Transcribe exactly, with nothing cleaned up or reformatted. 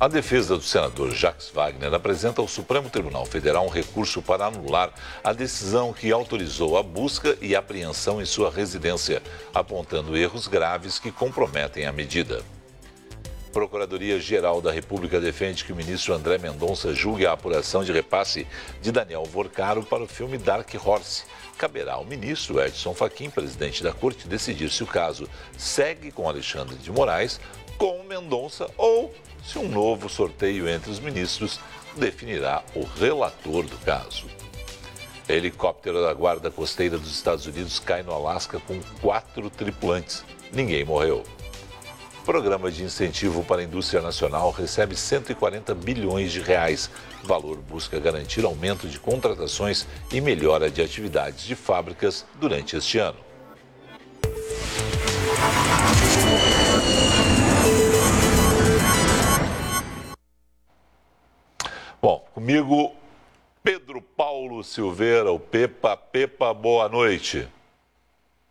A defesa do senador Jacques Wagner apresenta ao Supremo Tribunal Federal um recurso para anular a decisão que autorizou a busca e apreensão em sua residência, apontando erros graves que comprometem a medida. A Procuradoria-Geral da República defende que o ministro André Mendonça julgue a apuração de repasse de Daniel Vorcaro para o filme Dark Horse. Caberá ao ministro Edson Fachin, presidente da Corte, decidir se o caso segue com Alexandre de Moraes, com Mendonça ou se um novo sorteio entre os ministros definirá o relator do caso. Helicóptero da Guarda Costeira dos Estados Unidos cai no Alasca com quatro tripulantes. Ninguém morreu. O Programa de Incentivo para a Indústria Nacional recebe cento e quarenta bilhões de reais. O valor busca garantir aumento de contratações e melhora de atividades de fábricas durante este ano. Bom, comigo, Pedro Paulo Silveira, o Pepa. Pepa, boa noite.